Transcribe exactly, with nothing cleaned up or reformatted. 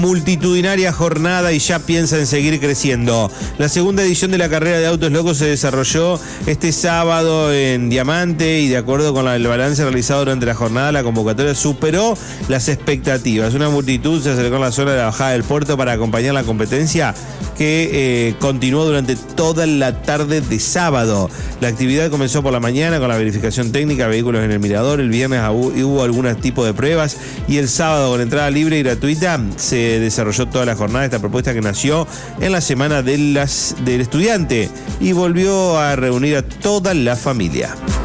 Multitudinaria jornada y ya piensa en seguir creciendo. La segunda edición de la carrera de autos locos se desarrolló este sábado en Diamante y de acuerdo con el balance realizado durante la jornada, la convocatoria superó las expectativas. Una multitud se acercó a la zona de la bajada del puerto para acompañar la competencia que eh, continuó durante toda la tarde de sábado. La actividad comenzó por la mañana con la verificación técnica de vehículos en el mirador. El viernes hubo algún tipo de pruebas y el sábado, con entrada libre y gratuita, se desarrolló toda la jornada esta propuesta que nació en la semana de las, del estudiante y volvió a reunir a toda la familia.